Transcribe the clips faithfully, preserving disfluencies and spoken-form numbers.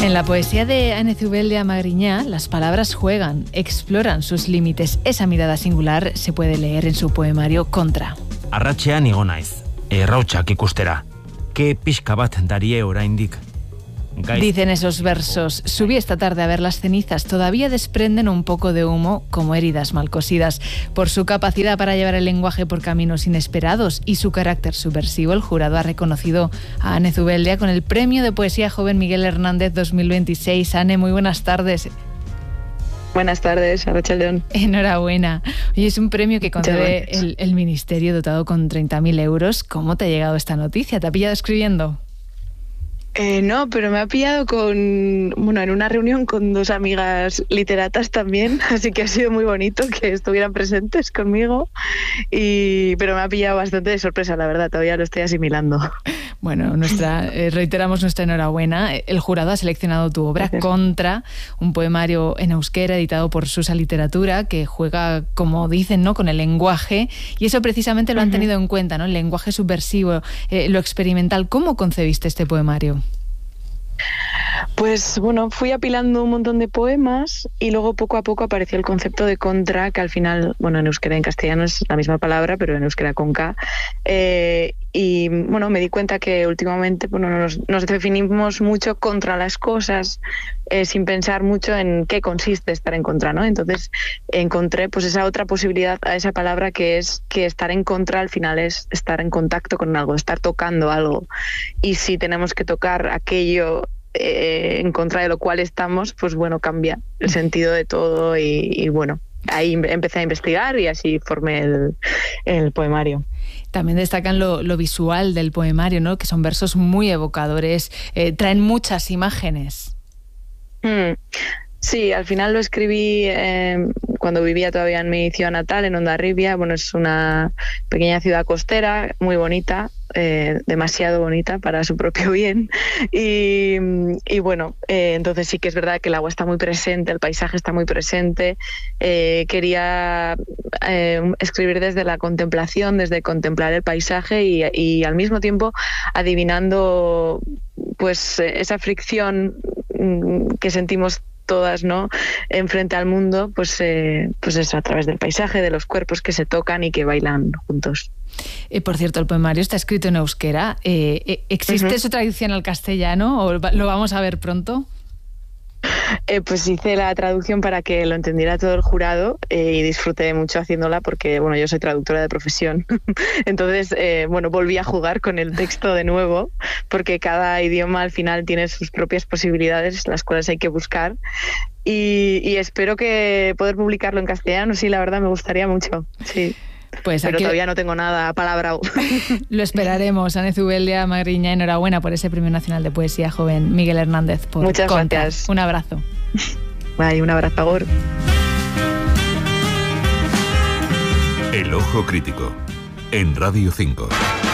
En la poesía de Anne Zubeldia Magriñá, las palabras juegan, exploran sus límites. Esa mirada singular se puede leer en su poemario Contra. Arratxean igo naiz, errautsak ikustera. Ke pixka bat darie oraindik. Dicen esos versos, subí esta tarde a ver las cenizas, todavía desprenden un poco de humo como heridas mal cosidas. Por su capacidad para llevar el lenguaje por caminos inesperados y su carácter subversivo, el jurado ha reconocido a Anne Zubeldia con el Premio de Poesía Joven Miguel Hernández dos mil veintiséis. Anne, muy buenas tardes. Buenas tardes, Arratsaldeon. Enhorabuena. Oye, es un premio que concede el, el Ministerio dotado con treinta mil euros. ¿Cómo te ha llegado esta noticia? ¿Te ha pillado escribiendo? Eh, no, pero me ha pillado con, bueno, en una reunión con dos amigas literatas también, así que ha sido muy bonito que estuvieran presentes conmigo, y, pero me ha pillado bastante de sorpresa, la verdad, todavía lo estoy asimilando. Bueno, nuestra, eh, reiteramos nuestra enhorabuena. El jurado ha seleccionado tu obra, Gracias. Contra, un poemario en euskera editado por Susa Literatura, que juega, como dicen, ¿no?, con el lenguaje, y eso precisamente lo han uh-huh. tenido en cuenta, ¿no?, el lenguaje subversivo, eh, lo experimental. ¿Cómo concebiste este poemario? Pues bueno, fui apilando un montón de poemas y luego poco a poco apareció el concepto de contra, que al final, bueno, en euskera y en castellano es la misma palabra, pero en euskera con K. Eh, y bueno, me di cuenta que últimamente bueno, nos, nos definimos mucho contra las cosas eh, sin pensar mucho en qué consiste estar en contra, ¿no? Entonces encontré pues esa otra posibilidad a esa palabra, que es que estar en contra al final es estar en contacto con algo, estar tocando algo. Y si tenemos que tocar aquello Eh, en contra de lo cual estamos, pues bueno, cambia el sentido de todo y, y bueno, ahí empecé a investigar y así formé el, el poemario. También destacan lo, lo visual del poemario, ¿no?, que son versos muy evocadores, eh, traen muchas imágenes. Mm. Sí, al final lo escribí eh, cuando vivía todavía en mi ciudad natal, en Hondarribia. Bueno, es una pequeña ciudad costera, muy bonita, eh, demasiado bonita para su propio bien. Y, y bueno, eh, entonces sí que es verdad que el agua está muy presente, el paisaje está muy presente. Eh, quería eh, escribir desde la contemplación, desde contemplar el paisaje y, y al mismo tiempo adivinando pues esa fricción que sentimos todas, ¿no?, enfrente al mundo, pues, eh, pues eso, a través del paisaje, de los cuerpos que se tocan y que bailan juntos. Eh, por cierto, el poemario está escrito en euskera. Eh, ¿Existe uh-huh. su traducción al castellano o lo vamos a ver pronto? Eh, pues hice la traducción para que lo entendiera todo el jurado eh, y disfruté mucho haciéndola porque, bueno, yo soy traductora de profesión. Entonces, eh, bueno, volví a jugar con el texto de nuevo porque cada idioma al final tiene sus propias posibilidades, las cuales hay que buscar. Y, y espero que poder publicarlo en castellano, sí, la verdad me gustaría mucho, sí. Pues pero aquí todavía no tengo nada palabrado. Lo esperaremos. Anne Zubeldia Magriñá, enhorabuena por ese Premio Nacional de Poesía Joven Miguel Hernández. Por Muchas Contra. gracias. Un abrazo. Bye, un abrazo, Agor. El Ojo Crítico, en Radio cinco.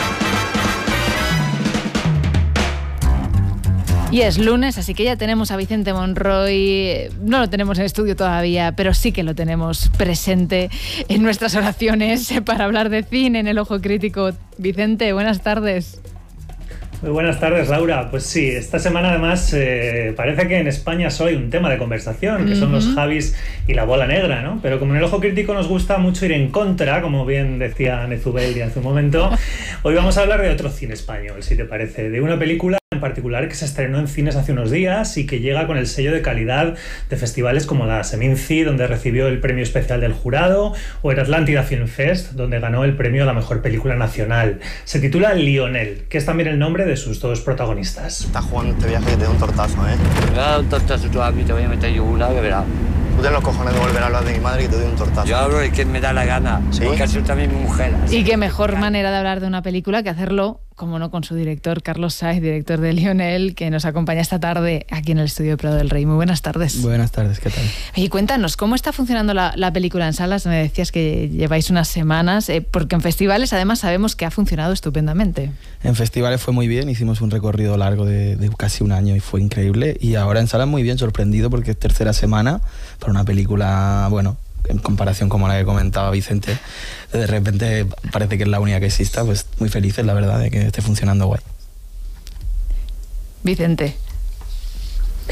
Y es lunes, así que ya tenemos a Vicente Monroy. No lo tenemos en estudio todavía, pero sí que lo tenemos presente en nuestras oraciones para hablar de cine en El Ojo Crítico. Vicente, buenas tardes. Muy buenas tardes, Laura. Pues sí, esta semana además eh, parece que en España solo hay un tema de conversación, que uh-huh. son los Javis y la bola negra, ¿no? Pero como en El Ojo Crítico nos gusta mucho ir en contra, como bien decía Anne Zubeldia hace un momento, hoy vamos a hablar de otro cine español, si te parece, de una película en particular que se estrenó en cines hace unos días y que llega con el sello de calidad de festivales como la Seminci, donde recibió el premio especial del jurado, o el Atlántida Film Fest, donde ganó el premio a la mejor película nacional. Se titula Lionel, que es también el nombre de sus dos protagonistas. Estás jugando este viaje que te da un tortazo, ¿eh? Me va a dar un tortazo tú a mí, te voy a meter yo una que verás. Tú tienes los cojones de volver a hablar de mi madre y te doy un tortazo. Yo hablo de que me da la gana, ¿sí? Porque ha sido también mi mujer. Y qué mejor manera de hablar de una película que hacerlo, como no, con su director, Carlos Saez, director de Lionel, que nos acompaña esta tarde aquí en el estudio de Prado del Rey. Muy buenas tardes. Buenas tardes, ¿qué tal? Y cuéntanos, ¿cómo está funcionando la, la película en salas? Me decías que lleváis unas semanas, eh, porque en festivales además sabemos que ha funcionado estupendamente. En festivales fue muy bien, hicimos un recorrido largo de, de casi un año y fue increíble. Y ahora en salas muy bien, sorprendido porque es tercera semana para una película, bueno, en comparación como la que comentaba Vicente, de repente parece que es la única que exista, pues muy felices, la verdad, de que esté funcionando guay. Vicente.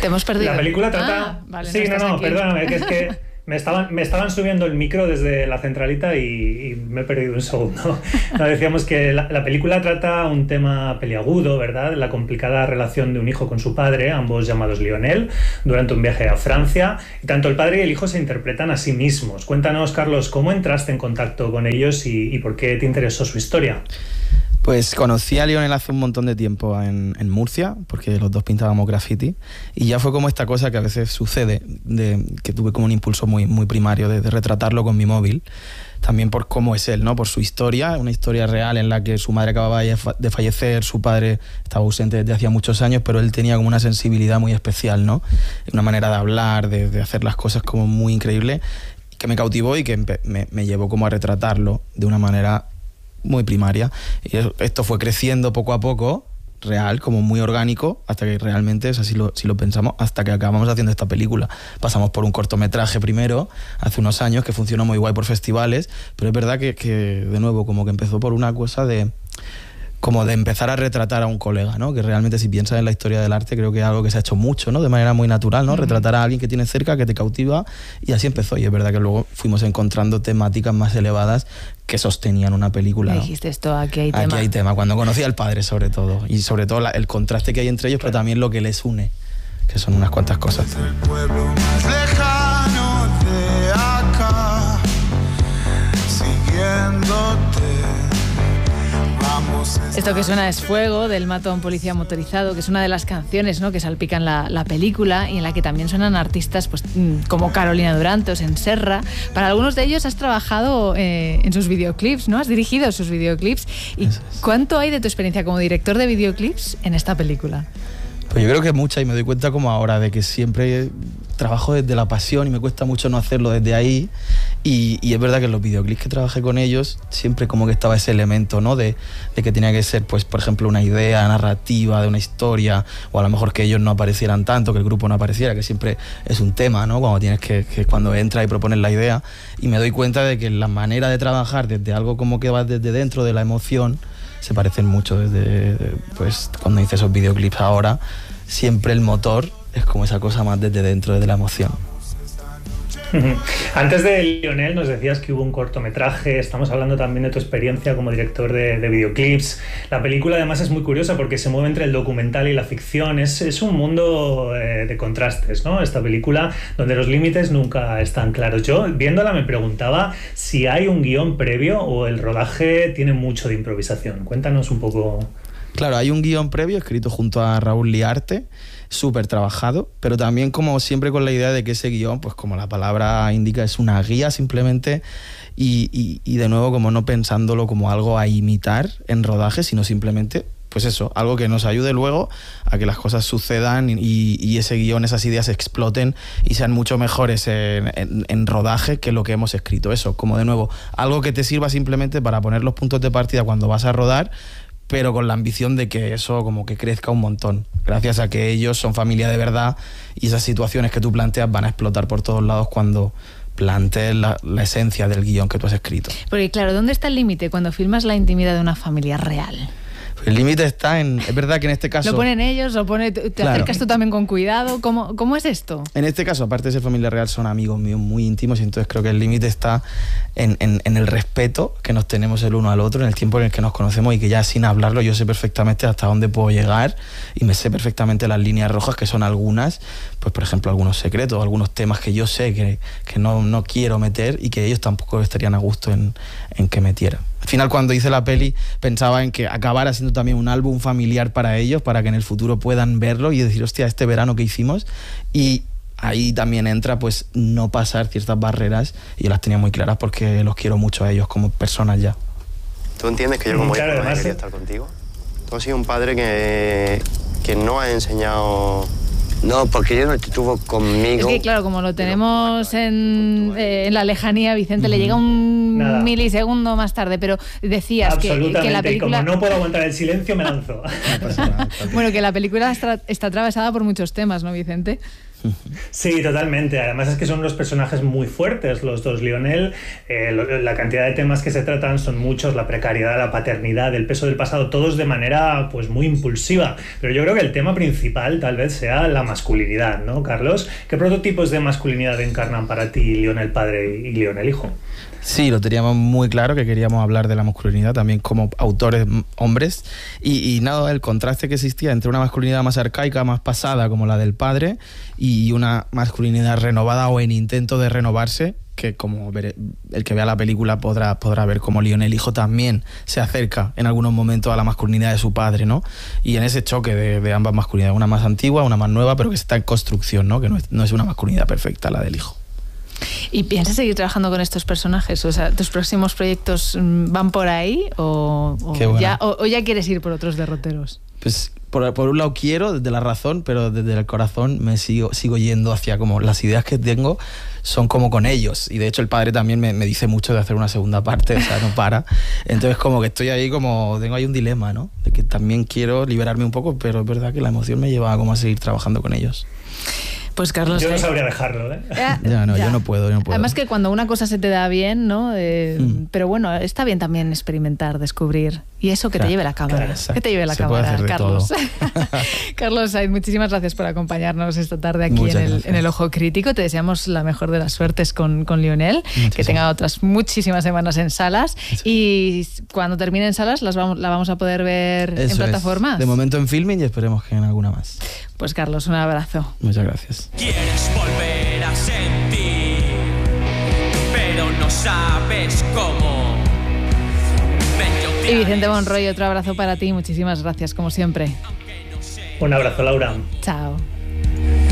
Te hemos perdido. La película trata... Ah, vale, sí, no, no, no, aquí. perdóname, que es que... Me estaban, me estaban subiendo el micro desde la centralita y, y me he perdido un segundo. No, decíamos que la, la película trata un tema peliagudo, ¿verdad? La complicada relación de un hijo con su padre, ambos llamados Lionel, durante un viaje a Francia. Y tanto el padre y el hijo se interpretan a sí mismos. Cuéntanos, Carlos, ¿cómo entraste en contacto con ellos y, y por qué te interesó su historia? Pues conocí a Lionel hace un montón de tiempo en, en Murcia, porque los dos pintábamos graffiti, y ya fue como esta cosa que a veces sucede, de, que tuve como un impulso muy, muy primario de, de retratarlo con mi móvil, también por cómo es él, ¿no? Por su historia, una historia real en la que su madre acababa de fallecer, su padre estaba ausente desde hacía muchos años, pero él tenía como una sensibilidad muy especial, ¿no? Una manera de hablar, de, de hacer las cosas como muy increíble, que me cautivó y que me, me llevó como a retratarlo de una manera muy primaria. Y esto fue creciendo poco a poco, real, como muy orgánico, hasta que realmente, es así lo, si lo pensamos, hasta que acabamos haciendo esta película. Pasamos por un cortometraje primero, hace unos años, que funcionó muy guay por festivales, pero es verdad que, que de nuevo, como que empezó por una cosa de... como de empezar a retratar a un colega, ¿no? Que realmente, si piensas en la historia del arte, creo que es algo que se ha hecho mucho, ¿no? De manera muy natural, ¿no? Uh-huh. Retratar a alguien que tienes cerca, que te cautiva, y así empezó. Y es verdad que luego fuimos encontrando temáticas más elevadas que sostenían una película, Me ¿no? dijiste esto, aquí hay tema. Aquí hay tema. Cuando conocí al padre, sobre todo. Y sobre todo la, el contraste que hay entre ellos, pero también lo que les une, que son unas cuantas cosas. El pueblo más lejano de acá, siguiéndote. Esto que suena es Fuego, del Mato a un policía motorizado, que es una de las canciones, ¿no?, que salpican la, la película, y en la que también suenan artistas pues, como Carolina Durante o Senserra. Para algunos de ellos has trabajado eh, en sus videoclips, ¿no? Has dirigido sus videoclips. ¿Y cuánto hay de tu experiencia como director de videoclips en esta película? Pues yo creo que mucha, y me doy cuenta como ahora de que siempre trabajo desde la pasión y me cuesta mucho no hacerlo desde ahí, y, y es verdad que en los videoclips que trabajé con ellos siempre como que estaba ese elemento, ¿no? De, de que tenía que ser, pues por ejemplo, una idea narrativa de una historia, o a lo mejor que ellos no aparecieran tanto, que el grupo no apareciera, que siempre es un tema, ¿no? Cuando tienes que, que cuando entras y propones la idea, y me doy cuenta de que la manera de trabajar desde algo como que va desde dentro de la emoción se parecen mucho. Desde, pues cuando hice esos videoclips ahora, siempre el motor es como esa cosa más desde dentro de la emoción. Antes de Lionel nos decías que hubo un cortometraje, estamos hablando también de tu experiencia como director de, de videoclips. La película además es muy curiosa porque se mueve entre el documental y la ficción, es, es un mundo eh, de contrastes, ¿no? Esta película donde los límites nunca están claros. Yo viéndola me preguntaba si hay un guión previo o el rodaje tiene mucho de improvisación. Cuéntanos un poco. Claro, hay un guión previo escrito junto a Raúl Liarte, súper trabajado, pero también como siempre con la idea de que ese guión, pues como la palabra indica, es una guía simplemente, y, y, y de nuevo como no pensándolo como algo a imitar en rodaje, sino simplemente, pues eso, algo que nos ayude luego a que las cosas sucedan y, y ese guión, esas ideas exploten y sean mucho mejores en, en, en rodaje que lo que hemos escrito. Eso, como de nuevo, algo que te sirva simplemente para poner los puntos de partida cuando vas a rodar, pero con la ambición de que eso como que crezca un montón, gracias a que ellos son familia de verdad, y esas situaciones que tú planteas van a explotar por todos lados cuando plantees la, la esencia del guión que tú has escrito. Porque claro, ¿dónde está el límite cuando filmas la intimidad de una familia real? El límite está en... Es verdad que en este caso... ¿Lo ponen ellos? ¿Lo pone, ¿Te claro. acercas tú también con cuidado? ¿Cómo, ¿Cómo es esto? En este caso, aparte de ser familia real, son amigos míos muy íntimos, y entonces creo que el límite está en, en, en el respeto que nos tenemos el uno al otro, en el tiempo en el que nos conocemos, y que ya sin hablarlo yo sé perfectamente hasta dónde puedo llegar, y me sé perfectamente las líneas rojas, que son algunas, pues por ejemplo algunos secretos, algunos temas que yo sé que, que no, no quiero meter, y que ellos tampoco estarían a gusto en, en que metiera. Al final, cuando hice la peli, pensaba en que acabara siendo también un álbum familiar para ellos, para que en el futuro puedan verlo y decir, hostia, este verano que hicimos. Y ahí también entra, pues, no pasar ciertas barreras, y yo las tenía muy claras porque los quiero mucho a ellos como personas ya. ¿Tú entiendes que yo como claro, hijo no además, quería estar contigo? Tú has sido un padre que, que no ha enseñado... No, porque yo no estuvo conmigo. Es que claro, como lo tenemos en, eh, en la lejanía, Vicente, uh-huh. le llega un Nada. milisegundo más tarde, pero decías que, que la película... Como no puedo aguantar el silencio, me lanzo. Bueno, que la película está, está atravesada por muchos temas, ¿no, Vicente? Sí, totalmente. Además es que son unos personajes muy fuertes los dos. Lionel, eh, lo, la cantidad de temas que se tratan son muchos, la precariedad, la paternidad, el peso del pasado, todos de manera pues muy impulsiva. Pero yo creo que el tema principal tal vez sea la masculinidad, ¿no, Carlos? ¿Qué prototipos de masculinidad encarnan para ti Lionel padre y Lionel hijo? Sí, lo teníamos muy claro que queríamos hablar de la masculinidad también como autores hombres y, y nada, el contraste que existía entre una masculinidad más arcaica, más pasada como la del padre y una masculinidad renovada o en intento de renovarse, que como ver, el que vea la película podrá, podrá ver como Lionel hijo también se acerca en algunos momentos a la masculinidad de su padre, ¿no? Y en ese choque de, de ambas masculinidades, una más antigua, una más nueva, pero que está en construcción, ¿no? Que no es, no es una masculinidad perfecta la del hijo. ¿Y piensas seguir trabajando con estos personajes? O sea, ¿tus próximos proyectos van por ahí o, o, ya, o, o ya quieres ir por otros derroteros? Pues por, por un lado quiero, desde la razón, pero desde el corazón me sigo, sigo yendo hacia como las ideas que tengo son como con ellos. Y de hecho el padre también me, me dice mucho de hacer una segunda parte, o sea, no para. Entonces como que estoy ahí como, tengo ahí un dilema, ¿no? De que también quiero liberarme un poco, pero es verdad que la emoción me lleva como a seguir trabajando con ellos. Pues Carlos... Yo no sabría dejarlo, ¿eh? Ya, ya, no, ya. yo no puedo, yo no puedo. Además que cuando una cosa se te da bien, ¿no? Eh, mm. Pero bueno, está bien también experimentar, descubrir. Y eso que claro, te lleve la cámara. Claro, que te lleve la se cámara, Carlos. Carlos Sainz, muchísimas gracias por acompañarnos esta tarde aquí en el, en el Ojo Crítico. Te deseamos la mejor de las suertes con, con Lionel, muchísimas. Que tenga otras muchísimas semanas en salas. Eso. Y cuando termine en salas, las vamos, la vamos a poder ver eso en plataformas. Es. De momento en Filming y esperemos que en alguna más. Pues Carlos, un abrazo. Muchas gracias. Quieres volver a sentir, pero no sabes cómo. Y Vicente Monroy, otro abrazo para ti. Muchísimas gracias, como siempre. Un abrazo, Laura. Chao.